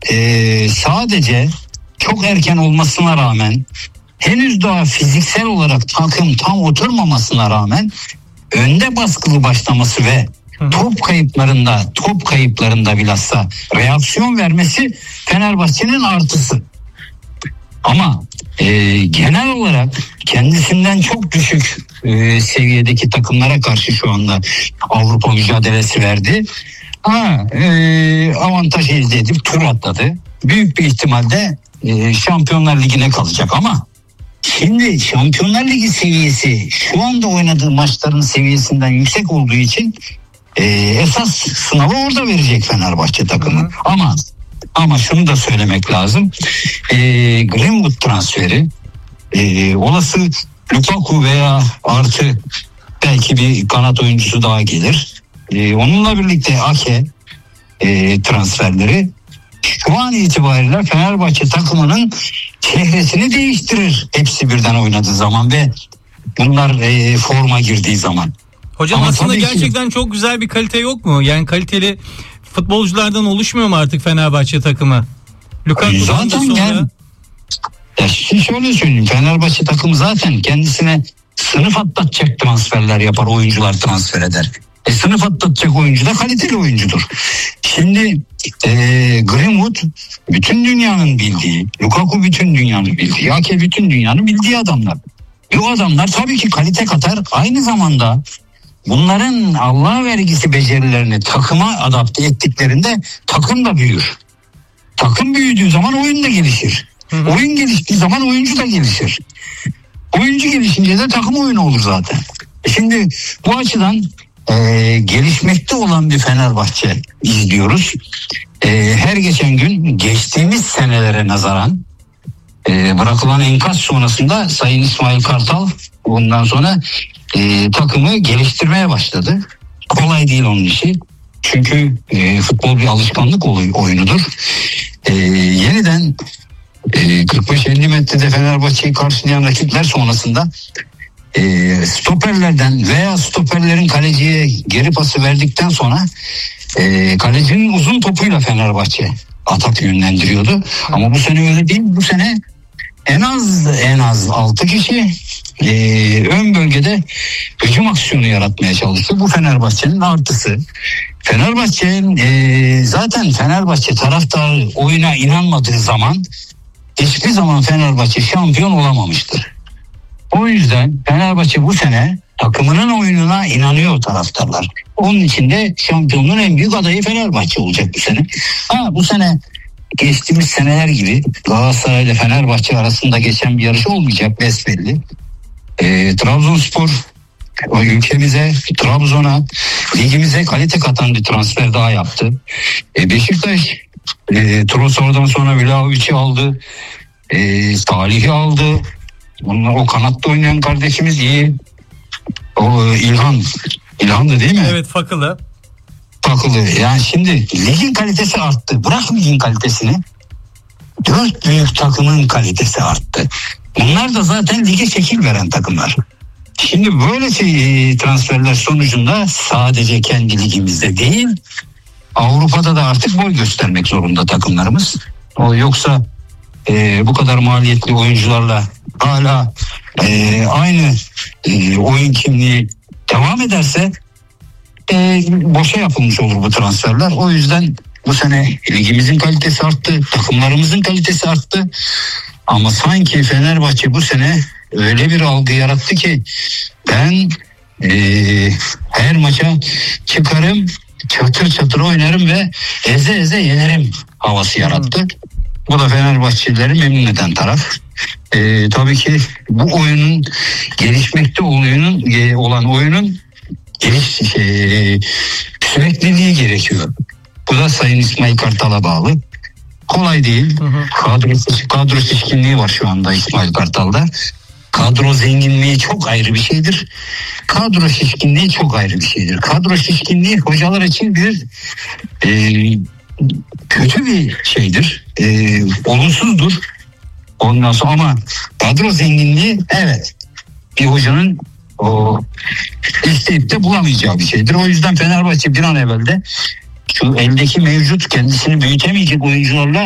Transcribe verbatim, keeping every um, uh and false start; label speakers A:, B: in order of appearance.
A: e, sadece çok erken olmasına rağmen, henüz daha fiziksel olarak takım tam oturmamasına rağmen önde baskılı başlaması ve top kayıplarında top kayıplarında bilhassa reaksiyon vermesi Fenerbahçe'nin artısı. Ama e, genel olarak kendisinden çok düşük e, seviyedeki takımlara karşı şu anda Avrupa mücadelesi verdi. Ha, e, avantaj elde edip tur atladı. Büyük bir ihtimalle e, Şampiyonlar Ligi'ne kalacak ama şimdi Şampiyonlar Ligi seviyesi şu anda oynadığı maçların seviyesinden yüksek olduğu için e, esas sınavı orada verecek Fenerbahçe takımı. Hı. Ama ama şunu da söylemek lazım. E, Greenwood transferi, e, olası Lukaku veya artı belki bir kanat oyuncusu daha gelir. E, onunla birlikte Ake e, transferleri şu an itibariyle Fenerbahçe takımının çehresini değiştirir. Hepsi birden oynadığı zaman ve bunlar e, forma girdiği zaman.
B: Hocam
A: ama
B: aslında
A: ki,
B: gerçekten çok güzel bir kalite yok mu? Yani kaliteli futbolculardan oluşmuyor mu artık Fenerbahçe takımı? Lukaku'dan da sonra...
A: Yani, ya şimdi şöyle söyleyeyim. Fenerbahçe takımı zaten kendisine sınıf atlatacak transferler yapar. Oyuncular transfer eder. E, sınıf atlatacak oyuncu da kaliteli oyuncudur. Şimdi e, Greenwood bütün dünyanın bildiği, Lukaku bütün dünyanın bildiği, Ake bütün dünyanın bildiği adamlar. Bu adamlar tabii ki kalite katar. Aynı zamanda bunların Allah vergisi becerilerini takıma adapte ettiklerinde takım da büyür. Takım büyüdüğü zaman oyun da gelişir. Hı hı. Oyun geliştiği zaman oyuncu da gelişir. Oyuncu gelişince de takım oyunu olur zaten. Şimdi bu açıdan e, gelişmekte olan bir Fenerbahçe izliyoruz. E, her geçen gün geçtiğimiz senelere nazaran e, bırakılan enkaz sonrasında Sayın İsmail Kartal ondan sonra e, takımı geliştirmeye başladı. Kolay değil onun işi. Çünkü e, futbol bir alışkanlık oyunudur. E, yeniden e, kırk beş elli metrede Fenerbahçe'yi karşılayan rakipler sonrasında e, stoperlerden veya stoperlerin kaleciye geri pası verdikten sonra e, kalecinin uzun topuyla Fenerbahçe atak yönlendiriyordu. Ama bu sene öyle değil. Bu sene en az en az altı kişi e, ön bölgede hücum aksiyonu yaratmaya çalıştı. Bu Fenerbahçe'nin artısı. Fenerbahçe e, zaten Fenerbahçe taraftarı oyuna inanmadığı zaman hiçbir zaman Fenerbahçe şampiyon olamamıştır. O yüzden Fenerbahçe bu sene takımının oyununa inanıyor taraftarlar. Onun için de şampiyonluğun en büyük adayı Fenerbahçe olacak bu sene. Ha, bu sene geçtiğimiz seneler gibi Galatasaray ile Fenerbahçe arasında geçen bir yarış olmayacak besbelli. E, Trabzonspor o ülkemize, Trabzon'a, ligimize kalite katan bir transfer daha yaptı. E, Beşiktaş e, Trossard'dan sonra Vlahovic'i aldı. E, Salih'i aldı. Onlar, o kanatta oynayan kardeşimiz iyi. O e, İlhan. İlhan'dı değil mi?
B: Evet, Fakılı.
A: Fakılı. Yani şimdi ligin kalitesi arttı. Bırak ligin kalitesini. Dört büyük takımın kalitesi arttı. Bunlar da zaten lige şekil veren takımlar. Şimdi böyle şey, transferler sonucunda sadece kendi ligimizde değil, Avrupa'da da artık boy göstermek zorunda takımlarımız. O yoksa e, bu kadar maliyetli oyuncularla hala e, aynı e, oyun kimliği devam ederse e, boşa yapılmış olur bu transferler. O yüzden bu sene ligimizin kalitesi arttı, takımlarımızın kalitesi arttı. Ama sanki Fenerbahçe bu sene öyle bir algı yarattı ki ben e, her maça çıkarım, çatır çatır oynarım ve eze eze yenerim havası yarattı. Bu da Fenerbahçelileri memnun eden taraf. E, tabii ki bu oyunun gelişmekte oyunun e, olan oyunun geliş, e, sürekliliği gerekiyor. Bu da Sayın İsmail Kartal'a bağlı. Kolay değil. Hı hı. Kadro, kadro şişkinliği var şu anda İsmail Kartal'da. Kadro zenginliği çok ayrı bir şeydir. Kadro şişkinliği çok ayrı bir şeydir. Kadro şişkinliği hocalar için bir e, kötü bir şeydir. E, olumsuzdur. Ondan sonra ama kadro zenginliği evet bir hocanın o isteyip de bulamayacağı bir şeydir. O yüzden Fenerbahçe bir an evvel de şu eldeki mevcut kendisini büyütemeyecek oyuncularla